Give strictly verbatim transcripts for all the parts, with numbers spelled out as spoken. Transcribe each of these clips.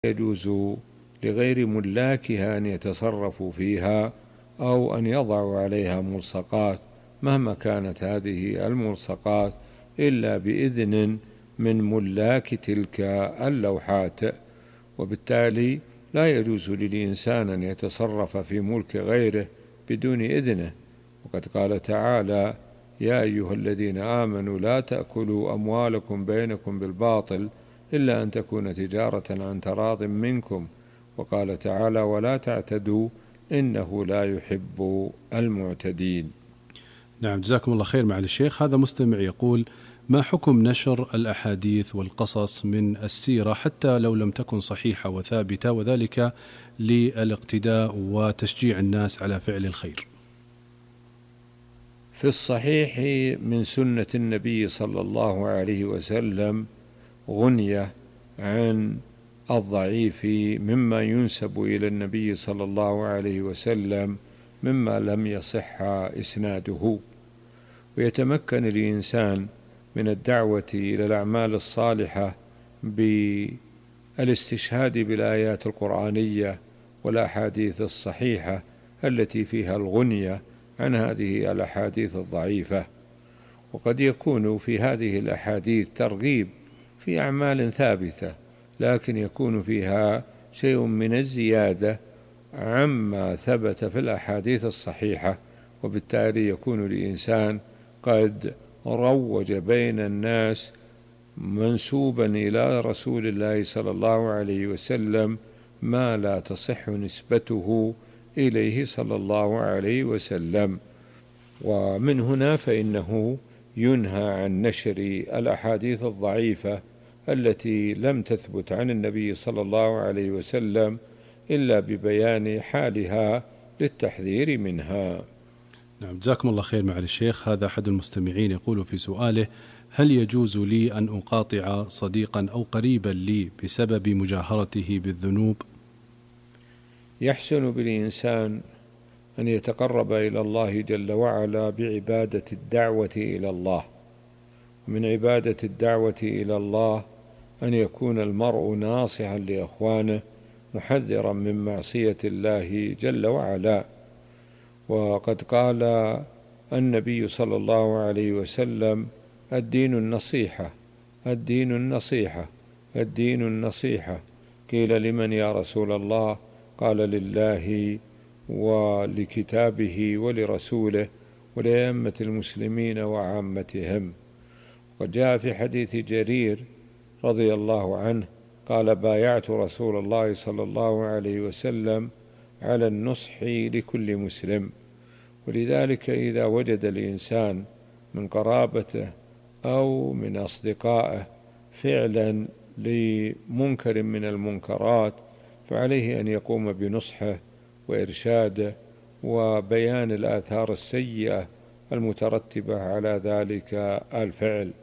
يجوز لغير ملاكها أن يتصرفوا فيها أو أن يضعوا عليها ملصقات مهما كانت هذه الملصقات إلا بإذن من ملاك تلك اللوحات، وبالتالي لا يجوز للإنسان أن يتصرف في ملك غيره بدون إذنه. وقد قال تعالى: يا أيها الذين آمنوا لا تأكلوا أموالكم بينكم بالباطل إلا أن تكون تجارة عن تراض منكم. وقال تعالى: ولا تعتدوا إنه لا يحب المعتدين. نعم، جزاكم الله خير معالي الشيخ. هذا مستمع يقول: ما حكم نشر الأحاديث والقصص من السيرة حتى لو لم تكن صحيحة وثابتة، وذلك للاقتداء وتشجيع الناس على فعل الخير؟ في الصحيح من سنة النبي صلى الله عليه وسلم غنية عن الضعيف مما ينسب إلى النبي صلى الله عليه وسلم مما لم يصح إسناده، ويتمكن الإنسان من الدعوة إلى الأعمال الصالحة بالاستشهاد بالآيات القرآنية والأحاديث الصحيحة التي فيها الغنية عن هذه الأحاديث الضعيفة. وقد يكون في هذه الأحاديث ترغيب في أعمال ثابتة، لكن يكون فيها شيء من الزيادة عما ثبت في الأحاديث الصحيحة، وبالتالي يكون الإنسان قد روج بين الناس منسوبا إلى رسول الله صلى الله عليه وسلم ما لا تصح نسبته إليه صلى الله عليه وسلم. ومن هنا فإنه ينهى عن نشر الأحاديث الضعيفة التي لم تثبت عن النبي صلى الله عليه وسلم إلا ببيان حالها للتحذير منها. نعم، جزاكم الله خير معالي الشيخ. هذا أحد المستمعين يقول في سؤاله: هل يجوز لي أن أقاطع صديقا أو قريبا لي بسبب مجاهرته بالذنوب؟ يحسن بالإنسان أن يتقرب إلى الله جل وعلا بعبادة الدعوة إلى الله، ومن عبادة الدعوة إلى الله أن يكون المرء ناصحا لإخوانه محذرا من معصية الله جل وعلا. وقد قال النبي صلى الله عليه وسلم: الدين النصيحة، الدين النصيحة، الدين النصيحة. قيل: لمن يا رسول الله؟ قال: لله ولكتابه ولرسوله ولأئمة المسلمين وعامتهم. وجاء في حديث جرير رضي الله عنه قال: بايعت رسول الله صلى الله عليه وسلم على النصح لكل مسلم. ولذلك إذا وجد الإنسان من قرابته أو من أصدقائه فعلا لمنكر من المنكرات فعليه أن يقوم بنصحه وإرشاده وبيان الآثار السيئة المترتبة على ذلك الفعل.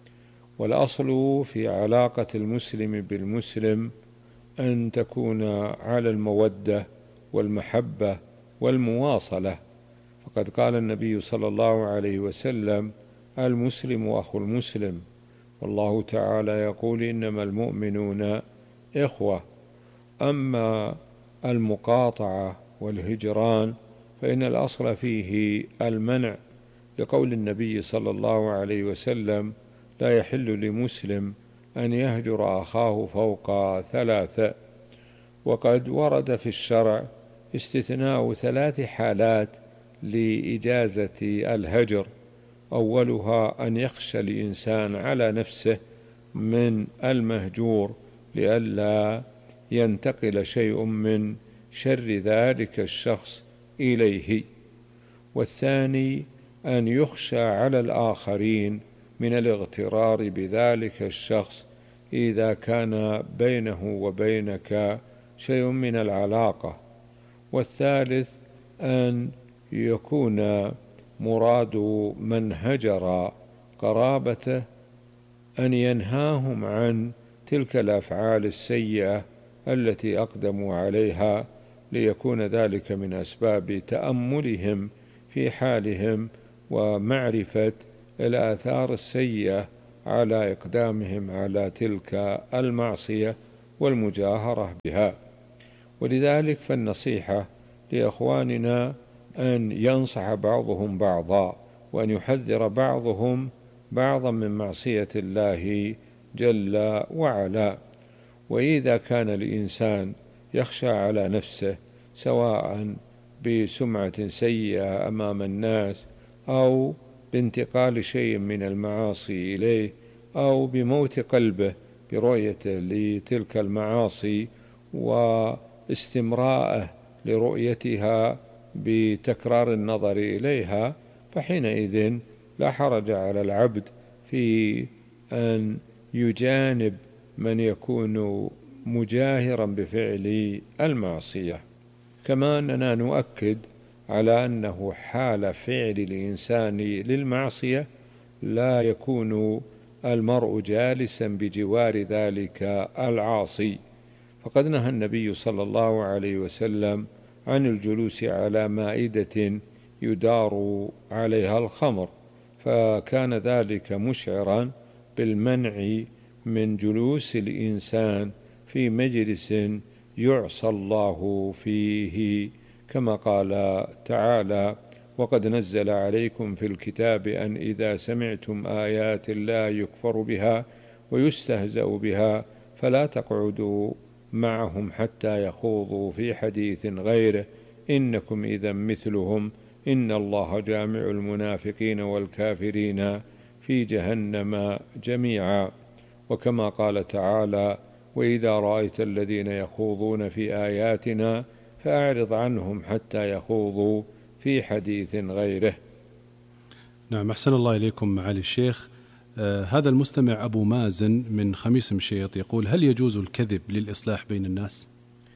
والأصل في علاقة المسلم بالمسلم أن تكون على المودة والمحبة والمواصلة، فقد قال النبي صلى الله عليه وسلم: المسلم أخو المسلم، والله تعالى يقول: إنما المؤمنون إخوة. أما المقاطعة والهجران فإن الأصل فيه المنع، لقول النبي صلى الله عليه وسلم: لا يحل لمسلم أن يهجر أخاه فوق ثلاثة. وقد ورد في الشرع استثناء ثلاث حالات لإجازة الهجر: أولها أن يخشى الإنسان على نفسه من المهجور لئلا ينتقل شيء من شر ذلك الشخص إليه، والثاني أن يخشى على الآخرين من الاغترار بذلك الشخص إذا كان بينه وبينك شيء من العلاقة، والثالث أن يكون مراد من هجر قرابته أن ينهاهم عن تلك الأفعال السيئة التي أقدموا عليها، ليكون ذلك من أسباب تأملهم في حالهم ومعرفة الآثار السيئة على إقدامهم على تلك المعصية والمجاهرة بها. ولذلك فالنصيحة لإخواننا أن ينصح بعضهم بعضا، وأن يحذر بعضهم بعضا من معصية الله جل وعلا. وإذا كان الإنسان يخشى على نفسه سواء بسمعة سيئة أمام الناس، أو بانتقال شيء من المعاصي إليه، أو بموت قلبه برؤيته لتلك المعاصي واستمرائه لرؤيتها بتكرار النظر إليها، فحينئذ لا حرج على العبد في أن يجانب من يكون مجاهرا بفعل المعصية. كما أننا نؤكد على أنه حال فعل الإنسان للمعصية لا يكون المرء جالسا بجوار ذلك العاصي، فقد نهى النبي صلى الله عليه وسلم عن الجلوس على مائدة يدار عليها الخمر، فكان ذلك مشعرا بالمنع من جلوس الإنسان في مجلس يعصى الله فيه، كما قال تعالى: وقد نزل عليكم في الكتاب أن إذا سمعتم آيات الله يكفر بها ويستهزأ بها فلا تقعدوا معهم حتى يخوضوا في حديث غيره إنكم إذا مثلهم إن الله جامع المنافقين والكافرين في جهنم جميعا. وكما قال تعالى: وإذا رأيت الذين يخوضون في آياتنا فأعرض عنهم حتى يخوضوا في حديث غيره. نعم، أحسن الله إليكم معالي الشيخ. آه هذا المستمع أبو مازن من خميس مشيط يقول: هل يجوز الكذب للإصلاح بين الناس؟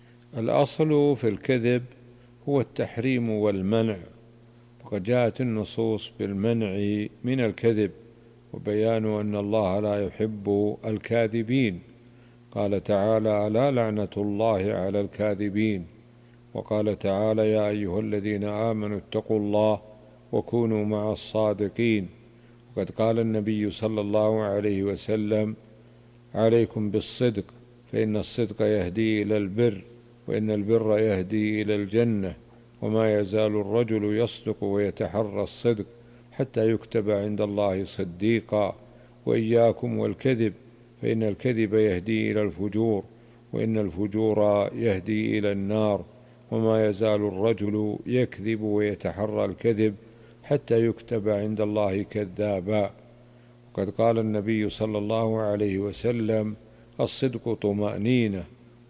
الأصل في الكذب هو التحريم والمنع، وقد جاءت النصوص بالمنع من الكذب وبيان أن الله لا يحب الكاذبين. قال تعالى: ألا لعنة الله على الكاذبين. وقال تعالى: يا أيها الذين آمنوا اتقوا الله وكونوا مع الصادقين. وقد قال النبي صلى الله عليه وسلم: عليكم بالصدق فإن الصدق يهدي إلى البر، وإن البر يهدي إلى الجنة، وما يزال الرجل يصدق ويتحرى الصدق حتى يكتب عند الله صديقا. وإياكم والكذب فإن الكذب يهدي إلى الفجور، وإن الفجور يهدي إلى النار، وما يزال الرجل يكذب ويتحرى الكذب حتى يكتب عند الله كذابا. وقد قال النبي صلى الله عليه وسلم: الصدق طمأنينة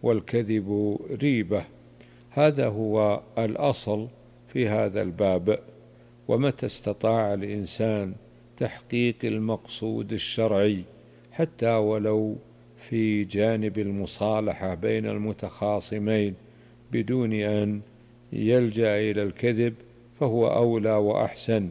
والكذب ريبة. هذا هو الأصل في هذا الباب. ومتى استطاع الإنسان تحقيق المقصود الشرعي حتى ولو في جانب المصالحة بين المتخاصمين بدون أن يلجأ إلى الكذب، فهو أولى وأحسن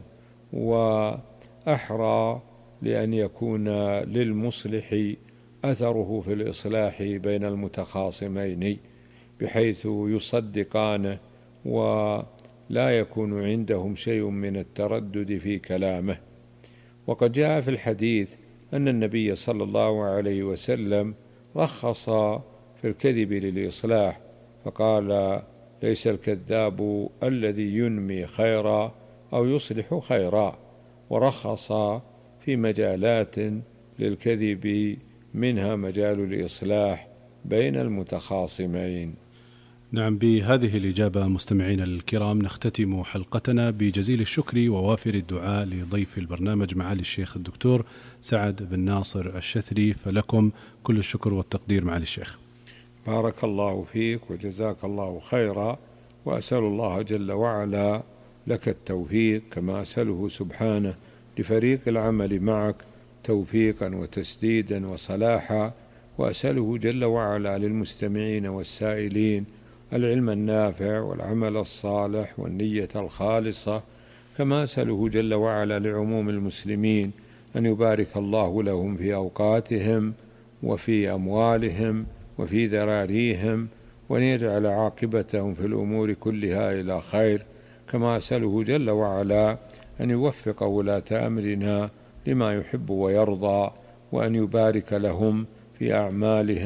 وأحرى لأن يكون للمصلح أثره في الإصلاح بين المتخاصمين، بحيث يصدقانه ولا يكون عندهم شيء من التردد في كلامه. وقد جاء في الحديث أن النبي صلى الله عليه وسلم رخص في الكذب للإصلاح، فقال: ليس الكذاب الذي ينمي خيرا أو يصلح خيرا. ورخص في مجالات للكذب منها مجال الإصلاح بين المتخاصمين. نعم، بهذه الإجابة مستمعينا الكرام نختتم حلقتنا بجزيل الشكر ووافر الدعاء لضيف البرنامج معالي الشيخ الدكتور سعد بن ناصر الشثري، فلكم كل الشكر والتقدير معالي الشيخ. بارك الله فيك وجزاك الله خيرا، وأسأل الله جل وعلا لك التوفيق، كما أسأله سبحانه لفريق العمل معك توفيقا وتسديدا وصلاحا، وأسأله جل وعلا للمستمعين والسائلين العلم النافع والعمل الصالح والنية الخالصة، كما أسأله جل وعلا لعموم المسلمين أن يبارك الله لهم في أوقاتهم وفي أموالهم وفي ذراريهم، وأن يجعل عاقبتهم في الأمور كلها إلى خير، كما أسأله جل وعلا أن يوفق ولاة أمرنا لما يحب ويرضى، وأن يبارك لهم في أعمالهم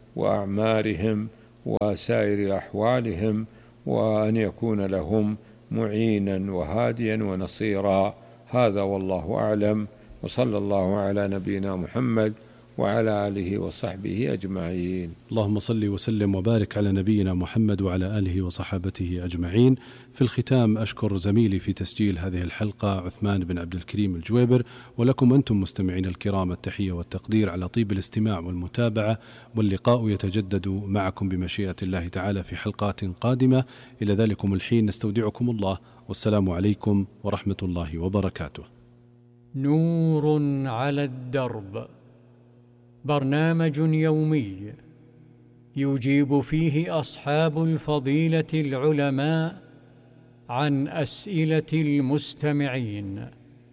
وأعمارهم وسائر أحوالهم، وأن يكون لهم معينا وهاديا ونصيرا. هذا والله أعلم، وصلى الله على نبينا محمد وعلى آله وصحبه أجمعين. اللهم صل وسلم وبارك على نبينا محمد وعلى آله وصحابته أجمعين. في الختام أشكر زميلي في تسجيل هذه الحلقة عثمان بن عبد الكريم الجويبر، ولكم أنتم مستمعين الكرام التحية والتقدير على طيب الاستماع والمتابعة، واللقاء يتجدد معكم بمشيئة الله تعالى في حلقات قادمة. إلى ذلكم الحين نستودعكم الله، والسلام عليكم ورحمة الله وبركاته. نور على الدرب، برنامج يومي يجيب فيه أصحاب الفضيلة العلماء عن أسئلة المستمعين.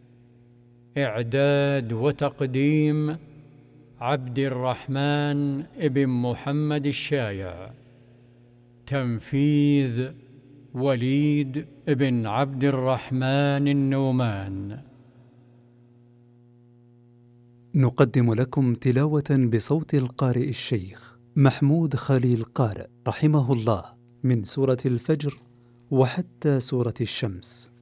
إعداد وتقديم عبد الرحمن ابن محمد الشايع. تنفيذ وليد ابن عبد الرحمن النومان. نقدم لكم تلاوة بصوت القارئ الشيخ محمود خليل قارئ رحمه الله من سورة الفجر وحتى سورة الشمس.